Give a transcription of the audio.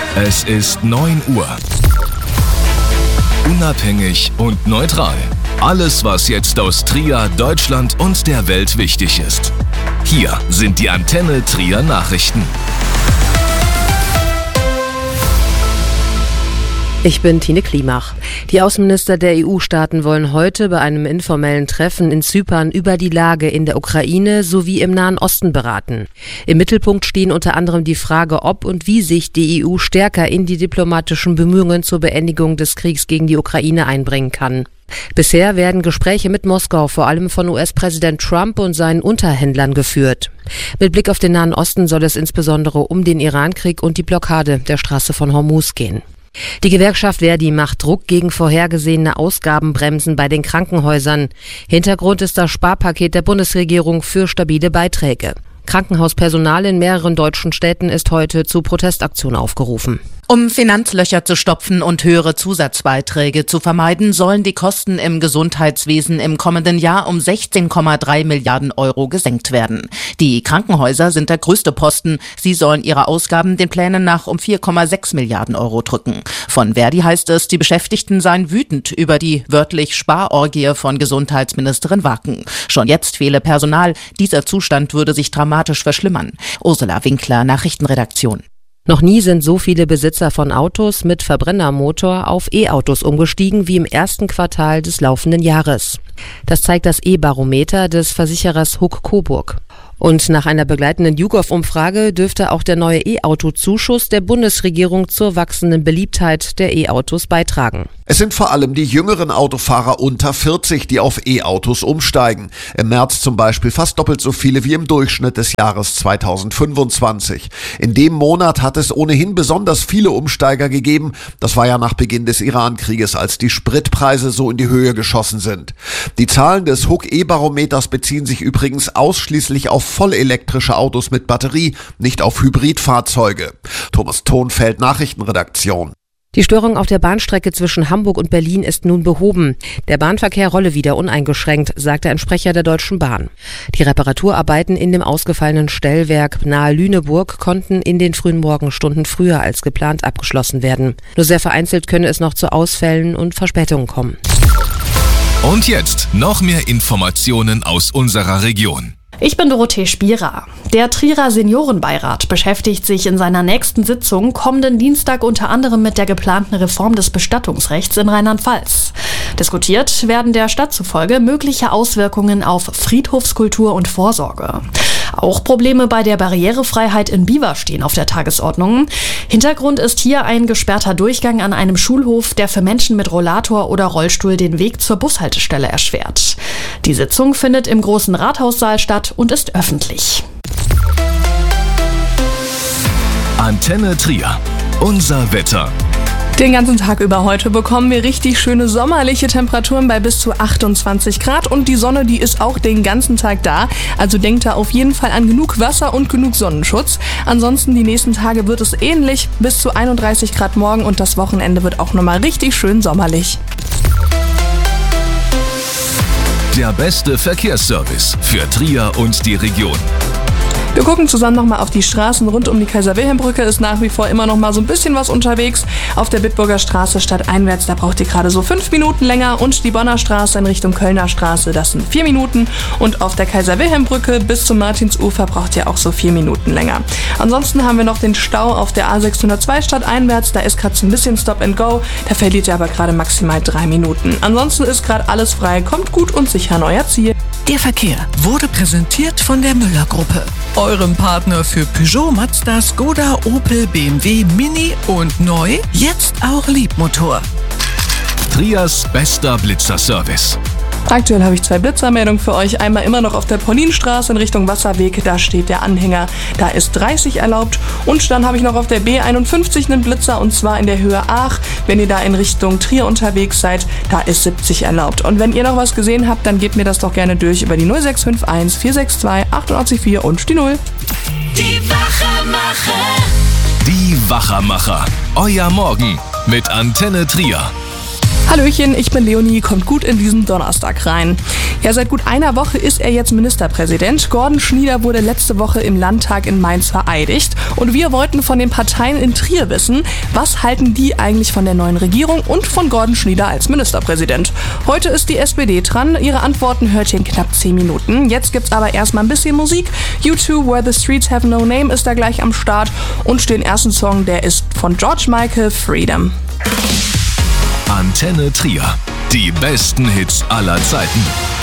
Es ist 9 Uhr. Unabhängig und neutral. Alles, was jetzt aus Trier, Deutschland und der Welt wichtig ist. Hier sind die Antenne Trier Nachrichten. Ich bin Tine Klimach. Die Außenminister der EU-Staaten wollen heute bei einem informellen Treffen in Zypern über die Lage in der Ukraine sowie im Nahen Osten beraten. Im Mittelpunkt stehen unter anderem die Frage, ob und wie sich die EU stärker in die diplomatischen Bemühungen zur Beendigung des Kriegs gegen die Ukraine einbringen kann. Bisher werden Gespräche mit Moskau vor allem von US-Präsident Trump und seinen Unterhändlern geführt. Mit Blick auf den Nahen Osten soll es insbesondere um den Irankrieg und die Blockade der Straße von Hormuz gehen. Die Gewerkschaft Verdi macht Druck gegen vorhergesehene Ausgabenbremsen bei den Krankenhäusern. Hintergrund ist das Sparpaket der Bundesregierung für stabile Beiträge. Krankenhauspersonal in mehreren deutschen Städten ist heute zu Protestaktionen aufgerufen. Um Finanzlöcher zu stopfen und höhere Zusatzbeiträge zu vermeiden, sollen die Kosten im Gesundheitswesen im kommenden Jahr um 16,3 Milliarden Euro gesenkt werden. Die Krankenhäuser sind der größte Posten. Sie sollen ihre Ausgaben den Plänen nach um 4,6 Milliarden Euro drücken. Von Verdi heißt es, die Beschäftigten seien wütend über die wörtlich Sparorgie von Gesundheitsministerin Wacken. Schon jetzt fehle Personal. Dieser Zustand würde sich dramatisch verschlimmern. Ursula Winkler, Nachrichtenredaktion. Noch nie sind so viele Besitzer von Autos mit Verbrennermotor auf E-Autos umgestiegen wie im ersten Quartal des laufenden Jahres. Das zeigt das E-Barometer des Versicherers Huck Coburg. Und nach einer begleitenden YouGov-Umfrage dürfte auch der neue E-Auto-Zuschuss der Bundesregierung zur wachsenden Beliebtheit der E-Autos beitragen. Es sind vor allem die jüngeren Autofahrer unter 40, die auf E-Autos umsteigen. Im März zum Beispiel fast doppelt so viele wie im Durchschnitt des Jahres 2025. In dem Monat hat es ohnehin besonders viele Umsteiger gegeben. Das war ja nach Beginn des Iran-Krieges, als die Spritpreise so in die Höhe geschossen sind. Die Zahlen des Huck E-Barometers beziehen sich übrigens ausschließlich auf vollelektrische Autos mit Batterie, nicht auf Hybridfahrzeuge. Thomas Thonfeld, Nachrichtenredaktion. Die Störung auf der Bahnstrecke zwischen Hamburg und Berlin ist nun behoben. Der Bahnverkehr rolle wieder uneingeschränkt, sagte ein Sprecher der Deutschen Bahn. Die Reparaturarbeiten in dem ausgefallenen Stellwerk nahe Lüneburg konnten in den frühen Morgenstunden früher als geplant abgeschlossen werden. Nur sehr vereinzelt könne es noch zu Ausfällen und Verspätungen kommen. Und jetzt noch mehr Informationen aus unserer Region. Ich bin Dorothee Spierer. Der Trierer Seniorenbeirat beschäftigt sich in seiner nächsten Sitzung kommenden Dienstag unter anderem mit der geplanten Reform des Bestattungsrechts in Rheinland-Pfalz. Diskutiert werden der Stadt zufolge mögliche Auswirkungen auf Friedhofskultur und Vorsorge. Auch Probleme bei der Barrierefreiheit in Biewer stehen auf der Tagesordnung. Hintergrund ist hier ein gesperrter Durchgang an einem Schulhof, der für Menschen mit Rollator oder Rollstuhl den Weg zur Bushaltestelle erschwert. Die Sitzung findet im großen Rathaussaal statt und ist öffentlich. Antenne Trier. Unser Wetter. Den ganzen Tag über heute bekommen wir richtig schöne sommerliche Temperaturen bei bis zu 28 Grad und die Sonne, die ist auch den ganzen Tag da. Also denkt da auf jeden Fall an genug Wasser und genug Sonnenschutz. Ansonsten die nächsten Tage wird es ähnlich, bis zu 31 Grad morgen und das Wochenende wird auch nochmal richtig schön sommerlich. Der beste Verkehrsservice für Trier und die Region. Wir gucken zusammen nochmal auf die Straßen rund um die Kaiser-Wilhelm-Brücke. Ist nach wie vor immer noch mal so ein bisschen was unterwegs. Auf der Bitburger Straße stadteinwärts, da braucht ihr gerade so 5 Minuten länger. Und die Bonner Straße in Richtung Kölner Straße, das sind 4 Minuten. Und auf der Kaiser-Wilhelm-Brücke bis zum Martinsufer braucht ihr auch so 4 Minuten länger. Ansonsten haben wir noch den Stau auf der A602 stadteinwärts. Da ist gerade so ein bisschen Stop and Go. Da verliert ihr aber gerade maximal 3 Minuten. Ansonsten ist gerade alles frei. Kommt gut und sicher an euer Ziel. Der Verkehr wurde präsentiert von der Müller-Gruppe, eurem Partner für Peugeot, Mazda, Skoda, Opel, BMW, Mini und neu, jetzt auch Liebmotor. Triers bester Blitzerservice. Aktuell habe ich 2 Blitzermeldungen für euch. Einmal immer noch auf der Paulinstraße in Richtung Wasserweg. Da steht der Anhänger. Da ist 30 erlaubt. Und dann habe ich noch auf der B51 einen Blitzer und zwar in der Höhe Aach. Wenn ihr da in Richtung Trier unterwegs seid, da ist 70 erlaubt. Und wenn ihr noch was gesehen habt, dann gebt mir das doch gerne durch über die 0651 462 884 und die 0. Die Wachermacher. Die Wachermacher. Euer Morgen mit Antenne Trier. Hallöchen, ich bin Leonie, kommt gut in diesen Donnerstag rein. Ja, seit gut einer Woche ist er jetzt Ministerpräsident. Gordon Schnieder wurde letzte Woche im Landtag in Mainz vereidigt. Und wir wollten von den Parteien in Trier wissen, was halten die eigentlich von der neuen Regierung und von Gordon Schnieder als Ministerpräsident. Heute ist die SPD dran. Ihre Antworten hört ihr in knapp 10 Minuten. Jetzt gibt's aber erstmal ein bisschen Musik. U2, Where the Streets Have No Name ist da gleich am Start. Und den ersten Song, der ist von George Michael, Freedom. Antenne Trier. Die besten Hits aller Zeiten.